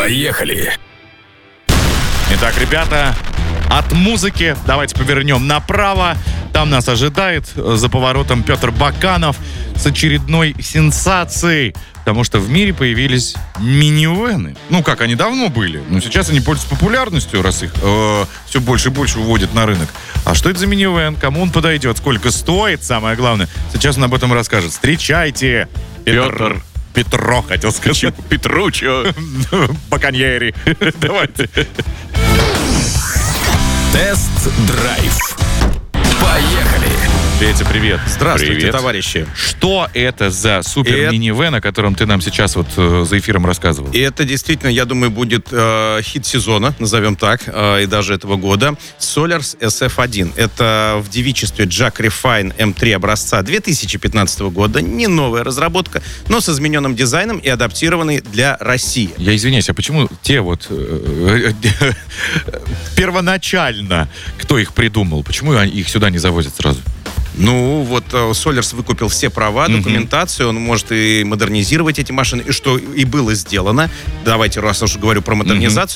Поехали! Итак, ребята, от музыки давайте повернем направо. Там нас ожидает за поворотом Петр Баканов с очередной сенсацией. Потому что в мире появились минивэны. Ну, как, они давно были. Но сейчас они пользуются популярностью, раз их все больше и больше уводят на рынок. А что это за минивэн? Кому он подойдет? Сколько стоит? Самое главное. Сейчас он об этом расскажет. Встречайте! Петро, хотел сказать. Петручо. Баканьери. Давайте. Тест-драйв. Поехали! Петя, привет. Здравствуйте, Привет. товарищи. Что это за супер-минивэн, о котором ты нам сейчас вот за эфиром рассказывал? И это действительно, я думаю, будет хит сезона, назовем так, и даже этого года. Solars SF1. Это в девичестве Jack Refine M3 образца 2015 года. Не новая разработка, но с измененным дизайном и адаптированный для России. Я извиняюсь, а почему те вот первоначально, кто их придумал, почему их сюда не завозят сразу? Ну, вот Solars выкупил все права, документацию, он может и модернизировать эти машины, и что и было сделано. Давайте, раз уж говорю про модернизацию,